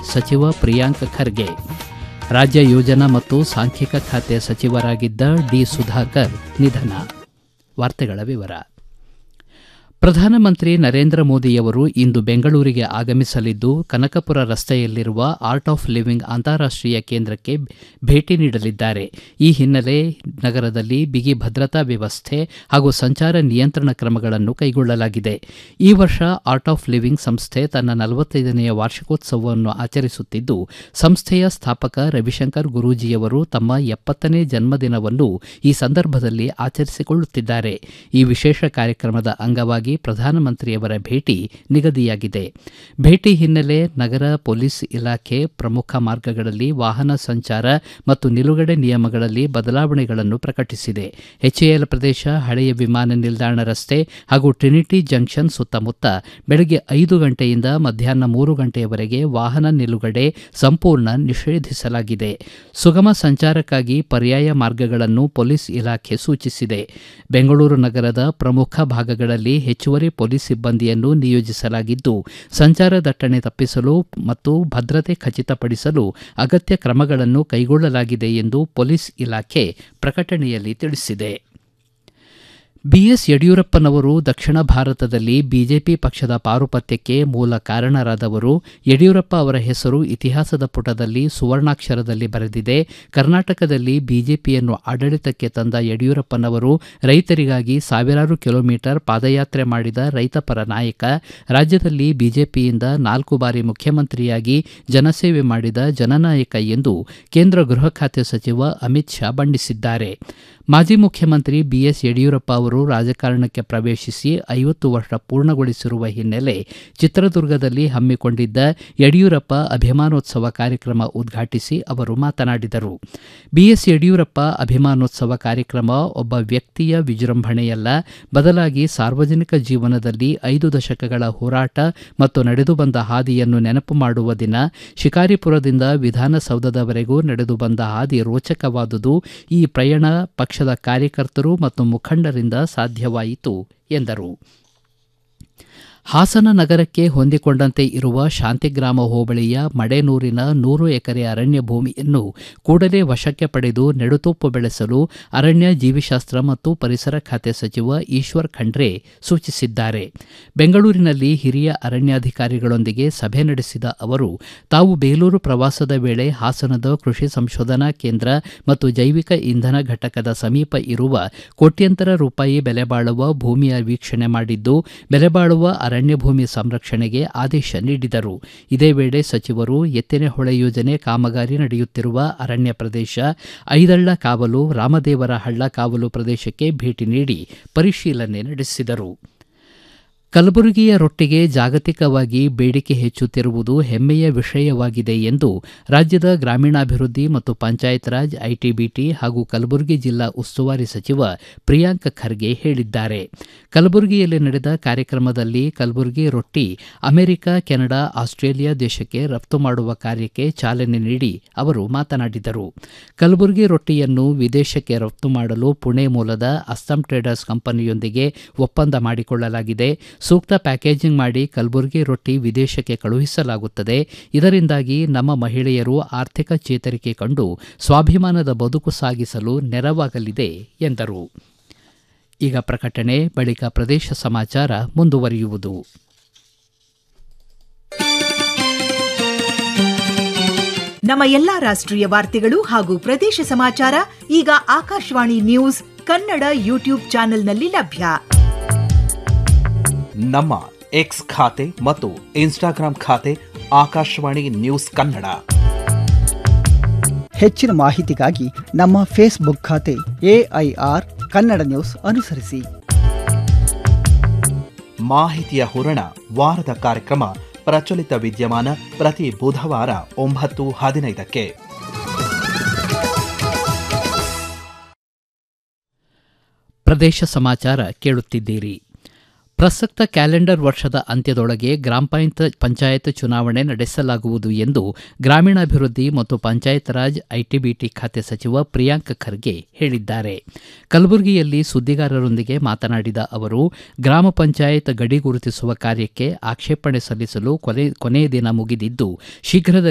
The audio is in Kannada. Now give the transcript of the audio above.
ಸಚಿವ ಪ್ರಿಯಾಂಕ್ ಖರ್ಗೆ. ರಾಜ್ಯ ಯೋಜನಾ ಮತ್ತು ಸಾಂಖ್ಯಿಕ ಖಾತೆ ಸಚಿವರಾಗಿದ್ದ ಡಿ ಸುಧಾಕರ್ ನಿಧನ. ವಾರ್ತೆಗಳ ವಿವರ. ಪ್ರಧಾನಮಂತ್ರಿ ನರೇಂದ್ರ ಮೋದಿಯವರು ಇಂದು ಬೆಂಗಳೂರಿಗೆ ಆಗಮಿಸಲಿದ್ದು, ಕನಕಪುರ ರಸ್ತೆಯಲ್ಲಿರುವ ಆರ್ಟ್ ಆಫ್ ಲಿವಿಂಗ್ ಅಂತಾರಾಷ್ಟೀಯ ಕೇಂದ್ರಕ್ಕೆ ಭೇಟಿ ನೀಡಲಿದ್ದಾರೆ. ಈ ಹಿನ್ನೆಲೆ ನಗರದಲ್ಲಿ ಬಿಗಿ ಭದ್ರತಾ ವ್ಯವಸ್ಥೆ ಹಾಗೂ ಸಂಚಾರ ನಿಯಂತ್ರಣ ಕ್ರಮಗಳನ್ನು ಕೈಗೊಳ್ಳಲಾಗಿದೆ. ಈ ವರ್ಷ ಆರ್ಟ್ ಆಫ್ ಲಿವಿಂಗ್ ಸಂಸ್ಥೆ ತನ್ನ 45ನೆಯ ವಾರ್ಷಿಕೋತ್ಸವವನ್ನು ಆಚರಿಸುತ್ತಿದ್ದು, ಸಂಸ್ಥೆಯ ಸ್ಥಾಪಕ ರವಿಶಂಕರ್ ಗುರೂಜಿಯವರು ತಮ್ಮ 70ನೇ ಜನ್ಮದಿನವನ್ನು ಈ ಸಂದರ್ಭದಲ್ಲಿ ಆಚರಿಸಿಕೊಳ್ಳುತ್ತಿದ್ದಾರೆ. ಈ ವಿಶೇಷ ಕಾರ್ಯಕ್ರಮದ ಅಂಗವಾಗಿ ಪ್ರಧಾನಮಂತ್ರಿಯವರ ಭೇಟಿ ನಿಗದಿಯಾಗಿದೆ. ಭೇಟಿ ಹಿನ್ನೆಲೆ ನಗರ ಪೊಲೀಸ್ ಇಲಾಖೆ ಪ್ರಮುಖ ಮಾರ್ಗಗಳಲ್ಲಿ ವಾಹನ ಸಂಚಾರ ಮತ್ತು ನಿಲುಗಡೆ ನಿಯಮಗಳಲ್ಲಿ ಬದಲಾವಣೆಗಳನ್ನು ಪ್ರಕಟಿಸಿದೆ. ಎಚ್ಎಎಲ್ ಪ್ರದೇಶ, ಹಳೆಯ ವಿಮಾನ ನಿಲ್ದಾಣ ರಸ್ತೆ ಹಾಗೂ ಟ್ರಿನಿಟಿ ಜಂಕ್ಷನ್ ಸುತ್ತಮುತ್ತ ಬೆಳಗ್ಗೆ 5 ಗಂಟೆಯಿಂದ ಮಧ್ಯಾಹ್ನ 3 ಗಂಟೆಯವರೆಗೆ ವಾಹನ ನಿಲುಗಡೆ ಸಂಪೂರ್ಣ ನಿಷೇಧಿಸಲಾಗಿದೆ. ಸುಗಮ ಸಂಚಾರಕ್ಕಾಗಿ ಪರ್ಯಾಯ ಮಾರ್ಗಗಳನ್ನು ಪೊಲೀಸ್ ಇಲಾಖೆ ಸೂಚಿಸಿದೆ. ಬೆಂಗಳೂರು ನಗರದ ಪ್ರಮುಖ ಭಾಗಗಳಲ್ಲಿ ಹೆಚ್ಚುವರಿ ಪೊಲೀಸ್ ಸಿಬ್ಬಂದಿಯನ್ನು ನಿಯೋಜಿಸಲಾಗಿದ್ದು, ಸಂಚಾರ ದಟ್ಟಣೆ ತಪ್ಪಿಸಲು ಮತ್ತು ಭದ್ರತೆ ಖಚಿತಪಡಿಸಲು ಅಗತ್ಯ ಕ್ರಮಗಳನ್ನು ಕೈಗೊಳ್ಳಲಾಗಿದೆ ಎಂದು ಪೊಲೀಸ್ ಇಲಾಖೆ ಪ್ರಕಟಣೆಯಲ್ಲಿ ತಿಳಿಸಿದೆ. ಬಿಎಸ್ ಯಡಿಯೂರಪ್ಪನವರು ದಕ್ಷಿಣ ಭಾರತದಲ್ಲಿ ಬಿಜೆಪಿ ಪಕ್ಷದ ಪಾರುಪತ್ಯಕ್ಕೆ ಮೂಲ ಕಾರಣರಾದವರು. ಯಡಿಯೂರಪ್ಪ ಅವರ ಹೆಸರು ಇತಿಹಾಸದ ಪುಟದಲ್ಲಿ ಸುವರ್ಣಾಕ್ಷರದಲ್ಲಿ ಬರೆದಿದೆ. ಕರ್ನಾಟಕದಲ್ಲಿ ಬಿಜೆಪಿಯನ್ನು ಆಡಳಿತಕ್ಕೆ ತಂದ ಯಡಿಯೂರಪ್ಪನವರು ರೈತರಿಗಾಗಿ ಸಾವಿರಾರು ಕಿಲೋಮೀಟರ್ ಪಾದಯಾತ್ರೆ ಮಾಡಿದ ರೈತಪರ ನಾಯಕ. ರಾಜ್ಯದಲ್ಲಿ ಬಿಜೆಪಿಯಿಂದ 4 ಬಾರಿ ಮುಖ್ಯಮಂತ್ರಿಯಾಗಿ ಜನಸೇವೆ ಮಾಡಿದ ಜನನಾಯಕ ಎಂದು ಕೇಂದ್ರ ಗೃಹ ಖಾತೆ ಸಚಿವ ಅಮಿತ್ ಶಾ ಬಣ್ಣಿಸಿದ್ದಾರೆ. ಮಾಜಿ ಮುಖ್ಯಮಂತ್ರಿ ಬಿಎಸ್ ಯಡಿಯೂರಪ್ಪ ಅವರು ರಾಜಕಾರಣಕ್ಕೆ ಪ್ರವೇಶಿಸಿ 50 ವರ್ಷ ಪೂರ್ಣಗೊಳಿಸಿರುವ ಹಿನ್ನೆಲೆ ಚಿತ್ರದುರ್ಗದಲ್ಲಿ ಹಮ್ಮಿಕೊಂಡಿದ್ದ ಯಡಿಯೂರಪ್ಪ ಅಭಿಮಾನೋತ್ಸವ ಕಾರ್ಯಕ್ರಮ ಉದ್ಘಾಟಿಸಿ ಅವರು ಮಾತನಾಡಿದರು. ಬಿಎಸ್ ಯಡಿಯೂರಪ್ಪ ಅಭಿಮಾನೋತ್ಸವ ಕಾರ್ಯಕ್ರಮ ಒಬ್ಬ ವ್ಯಕ್ತಿಯ ವಿಜೃಂಭಣೆಯಲ್ಲ, ಬದಲಾಗಿ ಸಾರ್ವಜನಿಕ ಜೀವನದಲ್ಲಿ 5 ದಶಕಗಳ ಹೋರಾಟ ಮತ್ತು ನಡೆದು ಬಂದ ಹಾದಿಯನ್ನು ನೆನಪು ಮಾಡುವ ದಿನ. ಶಿಕಾರಿಪುರದಿಂದ ವಿಧಾನಸೌಧದವರೆಗೂ ನಡೆದು ಬಂದ ಹಾದಿ ರೋಚಕವಾದುದು. ಈ ಪ್ರಯಾಣ ಪಕ್ಷದ ಕಾರ್ಯಕರ್ತರು ಮತ್ತು ಮುಖಂಡರಿಂದ ಸಾಧ್ಯವಾಯಿತು ಎಂದರು. ಹಾಸನ ನಗರಕ್ಕೆ ಹೊಂದಿಕೊಂಡಂತೆ ಇರುವ ಶಾಂತಿಗ್ರಾಮ ಹೋಬಳಿಯ ಮಡೆನೂರಿನ 100 ಎಕರೆ ಅರಣ್ಯ ಭೂಮಿಯನ್ನು ಕೂಡಲೇ ವಶಕ್ಕೆ ಪಡೆದು ನೆಡುತೋಪು ಬೆಳೆಸಲು ಅರಣ್ಯ, ಜೀವಿಶಾಸ್ತ್ರ ಮತ್ತು ಪರಿಸರ ಖಾತೆ ಸಚಿವ ಈಶ್ವರ್ ಖಂಡ್ರೆ ಸೂಚಿಸಿದ್ದಾರೆ. ಬೆಂಗಳೂರಿನಲ್ಲಿ ಹಿರಿಯ ಅರಣ್ಯಾಧಿಕಾರಿಗಳೊಂದಿಗೆ ಸಭೆ ನಡೆಸಿದ ಅವರು, ತಾವು ಬೇಲೂರು ಪ್ರವಾಸದ ವೇಳೆ ಹಾಸನದ ಕೃಷಿ ಸಂಶೋಧನಾ ಕೇಂದ್ರ ಮತ್ತು ಜೈವಿಕ ಇಂಧನ ಘಟಕದ ಸಮೀಪ ಇರುವ ಕೋಟ್ಯಂತರ ರೂಪಾಯಿ ಬೆಲೆ ಬಾಳುವ ಭೂಮಿಯ ವೀಕ್ಷಣೆ ಮಾಡಿದ್ದು, ಬೆಲೆ ಬಾಳುವ ಅರಣ್ಯ ಭೂಮಿ ಸಂರಕ್ಷಣೆಗೆ ಆದೇಶ ನೀಡಿದರು. ಇದೇ ವೇಳೆ ಸಚಿವರು ಎತ್ತಿನಹೊಳೆ ಯೋಜನೆ ಕಾಮಗಾರಿ ನಡೆಯುತ್ತಿರುವ ಅರಣ್ಯ ಪ್ರದೇಶ, ಐದಳ್ಳ ಕಾವಲು, ರಾಮದೇವರ ಹಳ್ಳ ಕಾವಲು ಪ್ರದೇಶಕ್ಕೆ ಭೇಟಿ ನೀಡಿ ಪರಿಶೀಲನೆ ನಡೆಸಿದರು. ಕಲಬುರಗಿಯ ರೊಟ್ಟಿಗೆ ಜಾಗತಿಕವಾಗಿ ಬೇಡಿಕೆ ಹೆಚ್ಚುತ್ತಿರುವುದು ಹೆಮ್ಮೆಯ ವಿಷಯವಾಗಿದೆ ಎಂದು ರಾಜ್ಯದ ಗ್ರಾಮೀಣಾಭಿವೃದ್ಧಿ ಮತ್ತು ಪಂಚಾಯತ್ ರಾಜ್, ಐಟಿಬಿಟಿ ಹಾಗೂ ಕಲಬುರಗಿ ಜಿಲ್ಲಾ ಉಸ್ತುವಾರಿ ಸಚಿವ ಪ್ರಿಯಾಂಕ್ ಖರ್ಗೆ ಹೇಳಿದ್ದಾರೆ. ಕಲಬುರಗಿಯಲ್ಲಿ ನಡೆದ ಕಾರ್ಯಕ್ರಮದಲ್ಲಿ ಕಲಬುರಗಿ ರೊಟ್ಟಿ ಅಮೆರಿಕ, ಕೆನಡಾ, ಆಸ್ಟ್ರೇಲಿಯಾ ದೇಶಕ್ಕೆ ರಫ್ತು ಮಾಡುವ ಕಾರ್ಯಕ್ಕೆ ಚಾಲನೆ ನೀಡಿ ಅವರು ಮಾತನಾಡಿದರು. ಕಲಬುರಗಿ ರೊಟ್ಟಿಯನ್ನು ವಿದೇಶಕ್ಕೆ ರಫ್ತು ಮಾಡಲು ಪುಣೆ ಮೂಲದ ಅಸ್ಸಾಂ ಟ್ರೇಡರ್ಸ್ ಕಂಪನಿಯೊಂದಿಗೆ ಒಪ್ಪಂದ ಮಾಡಿಕೊಳ್ಳಲಾಗಿದೆ. ಸೂಕ್ತ ಪ್ಯಾಕೇಜಿಂಗ್ ಮಾಡಿ ಕಲಬುರಗಿ ರೊಟ್ಟಿ ವಿದೇಶಕ್ಕೆ ಕಳುಹಿಸಲಾಗುತ್ತದೆ. ಇದರಿಂದಾಗಿ ನಮ್ಮ ಮಹಿಳೆಯರು ಆರ್ಥಿಕ ಚೇತರಿಕೆ ಕಂಡು ಸ್ವಾಭಿಮಾನದ ಬದುಕು ಸಾಗಿಸಲು ನೆರವಾಗಲಿದೆ ಎಂದರು. ಈಗ ಪ್ರಕಟಣೆ, ಬಳಿಕ ಪ್ರದೇಶ ಸಮಾಚಾರ ಮುಂದುವರಿಯುವುದು. ನಮ್ಮ ಎಲ್ಲಾ ರಾಷ್ಟ್ರೀಯ ವಾರ್ತೆಗಳು ಹಾಗೂ ಪ್ರದೇಶ ಸಮಾಚಾರ ಈಗ ಆಕಾಶವಾಣಿ ನ್ಯೂಸ್ ಕನ್ನಡ ಯೂಟ್ಯೂಬ್ ಚಾನೆಲ್ನಲ್ಲಿ ಲಭ್ಯ. ನಮ್ಮ ಎಕ್ಸ್ ಖಾತೆ ಮತ್ತು ಇನ್ಸ್ಟಾಗ್ರಾಂ ಖಾತೆ ಆಕಾಶವಾಣಿ ನ್ಯೂಸ್ ಕನ್ನಡ. ಹೆಚ್ಚಿನ ಮಾಹಿತಿಗಾಗಿ ನಮ್ಮ ಫೇಸ್ಬುಕ್ ಖಾತೆ AIR ಕನ್ನಡ ನ್ಯೂಸ್ ಅನುಸರಿಸಿ. ಮಾಹಿತಿಯ ಹೂರಣ, ವಾರದ ಕಾರ್ಯಕ್ರಮ ಪ್ರಚಲಿತ ವಿದ್ಯಮಾನ ಪ್ರತಿ ಬುಧವಾರ 9:15ಕ್ಕೆ. ಪ್ರದೇಶ ಸಮಾಚಾರ ಕೇಳುತ್ತಿದ್ದೀರಿ. ಪ್ರಸಕ್ತ ಕ್ಯಾಲೆಂಡರ್ ವರ್ಷದ ಅಂತ್ಯದೊಳಗೆ ಗ್ರಾಮ ಪಂಚಾಯತ್ ಚುನಾವಣೆ ನಡೆಸಲಾಗುವುದು ಎಂದು ಗ್ರಾಮೀಣಾಭಿವೃದ್ಧಿ ಮತ್ತು ಪಂಚಾಯತ್ ರಾಜ್ ಐಟಿಬಿಟಿ ಖಾತೆ ಸಚಿವ ಪ್ರಿಯಾಂಕ್ ಖರ್ಗೆ ಹೇಳಿದ್ದಾರೆ. ಕಲಬುರಗಿಯಲ್ಲಿ ಸುದ್ದಿಗಾರರೊಂದಿಗೆ ಮಾತನಾಡಿದ ಅವರು, ಗ್ರಾಮ ಪಂಚಾಯತ್ ಗಡಿ ಗುರುತಿಸುವ ಕಾರ್ಯಕ್ಕೆ ಆಕ್ಷೇಪಣೆ ಸಲ್ಲಿಸಲು ಕೊನೆಯ ದಿನ ಮುಗಿದಿದ್ದು, ಶೀಘ್ರದಲ್ಲೇ